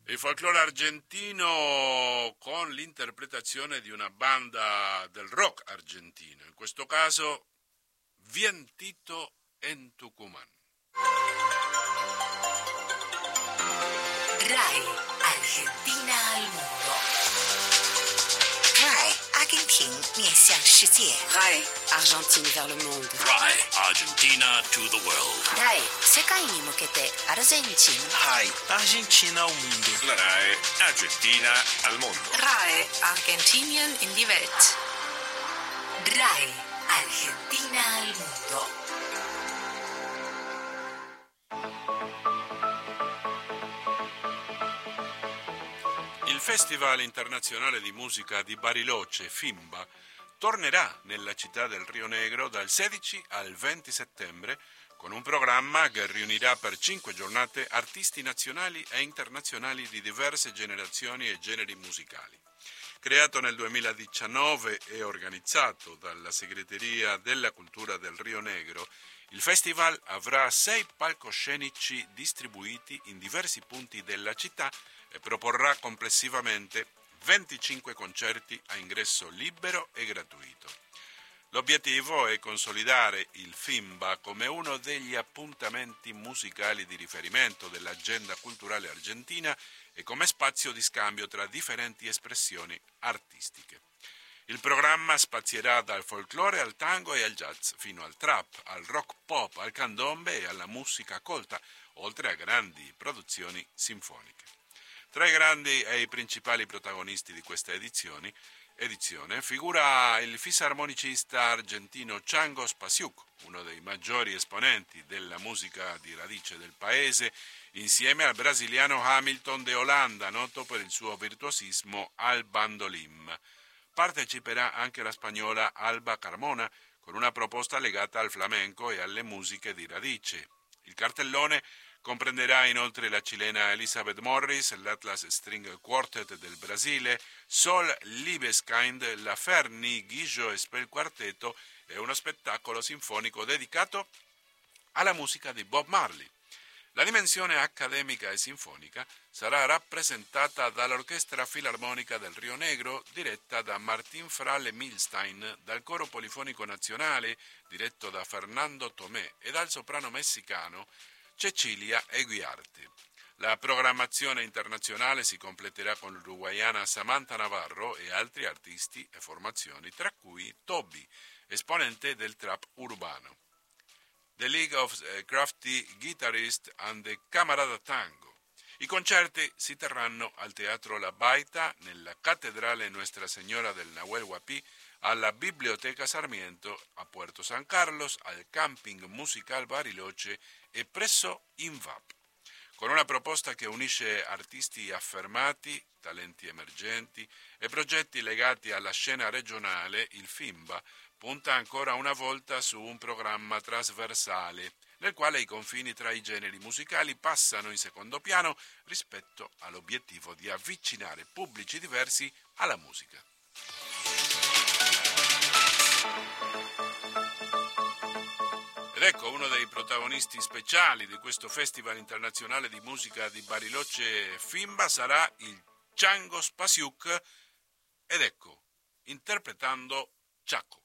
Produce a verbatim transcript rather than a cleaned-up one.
Il folklore argentino con l'interpretazione di una banda del rock argentino, in questo caso Vientito en Tucumán. RAI Argentina al mondo. RAI Argentina 面向世界. RAI Argentine vers le monde. RAI Argentina to the world. RAI 世界に向けてアルゼンチン. RAI Argentina al mondo. La RAI Argentina al mondo. RAI Argentinien in die Welt. RAI Argentina al mondo. Il Festival internazionale di musica di Bariloche, FIMBA, tornerà nella città del Rio Negro dal sedici al venti settembre con un programma che riunirà per cinque giornate artisti nazionali e internazionali di diverse generazioni e generi musicali. Creato nel duemiladiciannove e organizzato dalla Segreteria della Cultura del Rio Negro, il festival avrà sei palcoscenici distribuiti in diversi punti della città e proporrà complessivamente venticinque concerti a ingresso libero e gratuito. L'obiettivo è consolidare il FIMBA come uno degli appuntamenti musicali di riferimento dell'agenda culturale argentina e come spazio di scambio tra differenti espressioni artistiche. Il programma spazierà dal folklore al tango e al jazz, fino al trap, al rock pop, al candombe e alla musica colta, oltre a grandi produzioni sinfoniche. Tra i grandi e i principali protagonisti di questa edizione, edizione figura il fisarmonicista argentino Chango Spasiuk, uno dei maggiori esponenti della musica di radice del paese, insieme al brasiliano Hamilton de Holanda, noto per il suo virtuosismo al bandolim. Parteciperà anche la spagnola Alba Carmona, con una proposta legata al flamenco e alle musiche di radice. Il cartellone comprenderà inoltre la cilena Elizabeth Morris, l'Atlas String Quartet del Brasile, Sol Liebeskind, la Ferni Guijo e Spell Quartetto e uno spettacolo sinfonico dedicato alla musica di Bob Marley. La dimensione accademica e sinfonica sarà rappresentata dall'Orchestra Filarmonica del Rio Negro, diretta da Martín Frale Milstein, dal Coro Polifonico Nazionale, diretto da Fernando Tomé, e dal soprano messicano Cecilia Eguiarte. La programmazione internazionale si completerà con l'uruguaiana Samantha Navarro e altri artisti e formazioni, tra cui Toby, esponente del trap urbano, The League of Crafty Guitarists and the Camarada Tango. I concerti si terranno al Teatro La Baita, nella Cattedrale Nuestra Señora del Nahuel Huapi, alla Biblioteca Sarmiento a Puerto San Carlos, al Camping Musical Bariloche e presso Invap, con una proposta che unisce artisti affermati, talenti emergenti e progetti legati alla scena regionale. Il FIMBA punta ancora una volta su un programma trasversale, nel quale i confini tra i generi musicali passano in secondo piano rispetto all'obiettivo di avvicinare pubblici diversi alla musica. Ed ecco, uno dei protagonisti speciali di questo Festival internazionale di musica di Bariloche FIMBA sarà il Chango Spasiuk, ed ecco, interpretando Chaco.